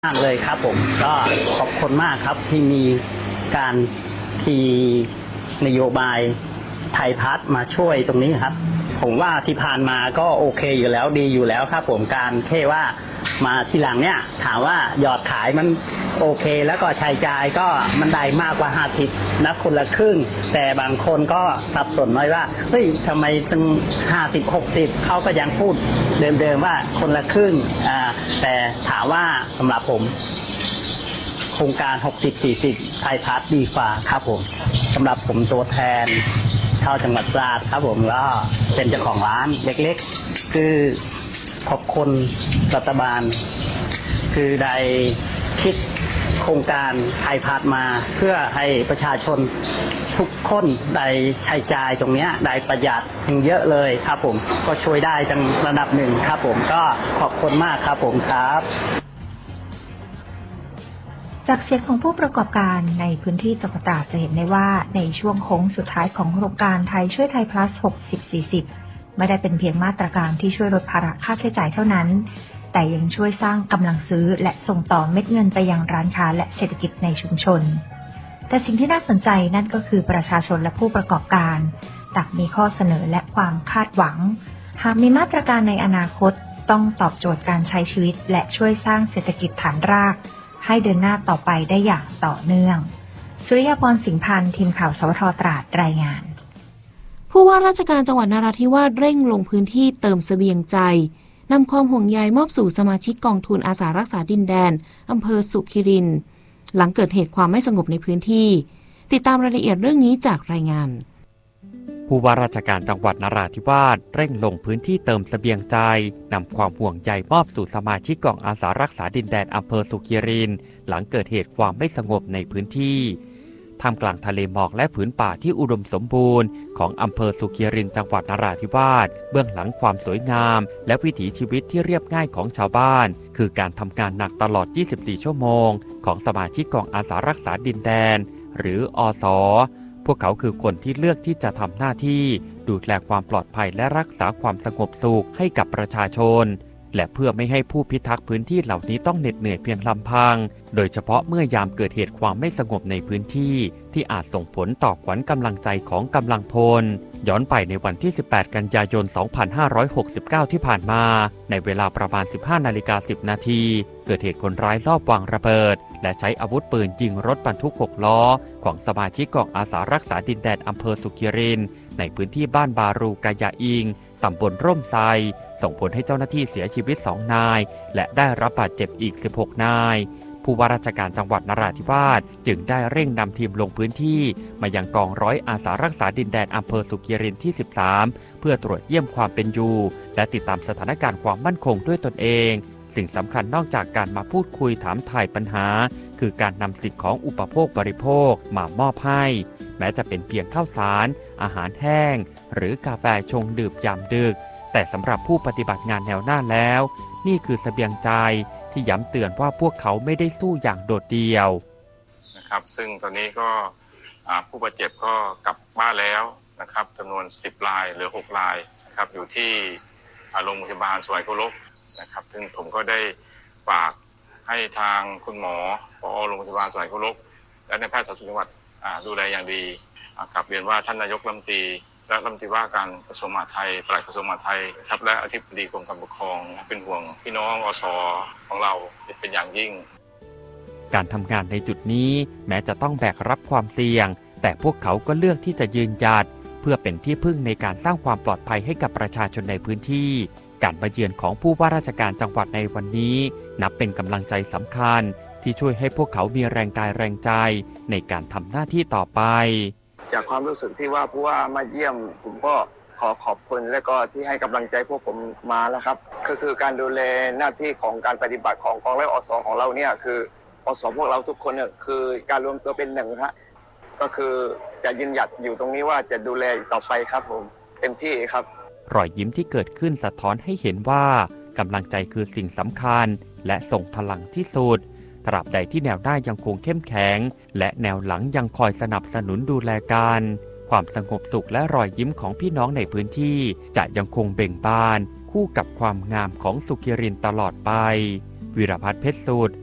มากเลยครับผมก็ขอบคุณมากครับที่มีการที่นโยบายไทยพาสมาช่วยตรงนี้ครับผมว่าที่ผ่านมาก็โอเคอยู่แล้วดีอยู่แล้วครับผมการแค่ว่ามาทีหลังเนี่ยถามว่ายอดขายมันโอเคแล้วก็ใช้จ่ายก็มันได้มากกว่า50นะคนละครึ่งแต่บางคนก็สับสนน้อยว่าเฮ้ยทำไมถึง50-60เขาก็ยังพูดเดิมๆว่าคนละครึ่งแต่ถามว่าสำหรับผมโครงการ60-40ไทยพาสดีกว่าครับผมสำหรับผมตัวแทนชาวจังหวัดตราดครับผมก็เป็นเจ้าของร้านเล็กๆคือขอบคุณรัฐบาลคือได้คิดโครงการไทยพาสมาเพื่อให้ประชาชนทุกคนได้ใช้จ่ายตรงนี้ได้ประหยัดถึงเยอะเลยครับผมก็ช่วยได้จังระดับหนึ่งครับผมก็ขอบคุณมากครับผมครับจากเสียงของผู้ประกอบการในพื้นที่จังหวัดตราดจะเห็นได้ว่าในช่วงโค้งสุดท้ายของโครงการไทยช่วยไทย plus 60-40ไม่ได้เป็นเพียงมาตรการที่ช่วยลดภาระค่าใช้จ่ายเท่านั้นแต่ยังช่วยสร้างกำลังซื้อและส่งต่อเม็ดเงินไปยังร้านค้าและเศรษฐกิจในชุมชนแต่สิ่งที่น่าสนใจนั่นก็คือประชาชนและผู้ประกอบการต่างมีข้อเสนอและความคาดหวังหากมีมาตรการในอนาคตต้องตอบโจทย์การใช้ชีวิตและช่วยสร้างเศรษฐกิจฐานรากให้เดินหน้าต่อไปได้อย่างต่อเนื่องสุริยาพรสิงห์พันธ์ทีมข่าวสวท.ตราดรายงานผู้ว่าราชการจังหวัดนราธิวาสเร่งลงพื้นที่เติมเสบียงใจนำความห่วงใยมอบสู่สมาชิกกองทุนอาสารักษาดินแดนอำเภอสุขิรินทร์หลังเกิดเหตุความไม่สงบในพื้นที่ติดตามรายละเอียดเรื่องนี้จากรายงานผู้ว่าราชการจังหวัดนราธิวาสเร่งลงพื้นที่เติมเสบียงใจนำความห่วงใยมอบสู่สมาชิกกองอาสารักษาดินแดนอำเภอสุขิรินทร์หลังเกิดเหตุความไม่สงบในพื้นที่ท่ามกลางทะเลหมอกและผืนป่าที่อุดมสมบูรณ์ของอำเภอสุขิรินทร์จังหวัดนราธิวาสเบื้องหลังความสวยงามและวิถีชีวิตที่เรียบง่ายของชาวบ้านคือการทำงานหนักตลอด 24 ชั่วโมงของสมาชิกกองอาสารักษาดินแดนหรืออส.พวกเขาคือคนที่เลือกที่จะทำหน้าที่ดูแลความปลอดภัยและรักษาความสงบสุขให้กับประชาชนและเพื่อไม่ให้ผู้พิทักษ์พื้นที่เหล่านี้ต้องเหน็ดเหนื่อยเพียงลำพังโดยเฉพาะเมื่อยามเกิดเหตุความไม่สงบในพื้นที่ที่อาจส่งผลต่อขวัญกำลังใจของกำลังพลย้อนไปในวันที่ 18 กันยายน 2569 ที่ผ่านมาในเวลาประมาณ 15:10 นาทีเกิดเหตุคนร้ายลอบวางระเบิดและใช้อาวุธปืนยิงรถบรรทุก6ล้อของสมาชิกกองอาสารักษาดินแดนอำเภอสุขิรินทร์ในพื้นที่บ้านบารูกายาอิงตำบลร่มไทรส่งผลให้เจ้าหน้าที่เสียชีวิต2นายและได้รับบาดเจ็บอีก16นายผู้ว่าราชการจังหวัดนราธิวาสจึงได้เร่งนำทีมลงพื้นที่มายังกองร้อยอาสารักษาดินแดนอำเภอสุขิรินทร์ที่13เพื่อตรวจเยี่ยมความเป็นอยู่และติดตามสถานการณ์ความมั่นคงด้วยตนเองสิ่งสำคัญนอกจากการมาพูดคุยถามถ่ายปัญหาคือการนำสิ่งของอุปโภคบริโภคมามอบให้แม้จะเป็นเพียงข้าวสารอาหารแห้งหรือกาแฟชงดื่มยามดึกแต่สำหรับผู้ปฏิบัติงานแนวหน้าแล้วนี่คือเสบียงใจที่ย้ำเตือนว่าพวกเขาไม่ได้สู้อย่างโดดเดี่ยวนะครับซึ่งตอนนี้ก็ผู้บาดเจ็บก็กลับบ้านแล้วนะครับจำนวน10รายเหลือ6รายนะครับอยู่ที่โรงพยาบาลสวายโกลกนะครับซึ่งผมก็ได้ฝากให้ทางคุณหมอผอ.โรงพยาบาลสวายโกลกและในแพทย์สาธารณสุขจังหวัดดูแลอย่างดีกลับเรียนว่าท่านนายกรัฐมนตรีและรัฐมนตรีว่าการกระทรวงมหาดไทยปลัดกระทรวงมหาดไทยครับและอธิบดีกรมการปกครองเป็นห่วงพี่น้องอส.ของเราเป็นอย่างยิ่งการทำงานในจุดนี้แม้จะต้องแบกรับความเสี่ยงแต่พวกเขาก็เลือกที่จะยืนหยัดเพื่อเป็นที่พึ่งในการสร้างความปลอดภัยให้กับประชาชนในพื้นที่การมาเยือนของผู้ว่าราชการจังหวัดในวันนี้นับเป็นกำลังใจสำคัญที่ช่วยให้พวกเขามีแรงกายแรงใจในการทำหน้าที่ต่อไปจากความรู้สึกที่ว่าผู้ว่ามาเยี่ยมผมก็ขอขอบคุณและก็ที่ให้กำลังใจพวกผมมาแล้วครับก็คือการดูแลหน้าที่ของการปฏิบัติของกองร้อยอส.ของเราเนี่ยคืออส.พวกเราทุกคนเนี่ยคือการรวมตัวเป็นหนึ่งฮะก็คือจะยืนหยัดอยู่ตรงนี้ว่าจะดูแลต่อไปครับผมเต็มที่ครับรอยยิ้มที่เกิดขึ้นสะท้อนให้เห็นว่ากำลังใจคือสิ่งสำคัญและส่งพลังที่สุดตราบใดที่แนวหน้ายังคงเข้มแข็งและแนวหลังยังคอยสนับสนุนดูแลกันความสงบสุขและรอยยิ้มของพี่น้องในพื้นที่จะยังคงเบ่งบานคู่กับความงามของสุขิรินทร์ตลอดไปวิรพัฒน์เพชรสุด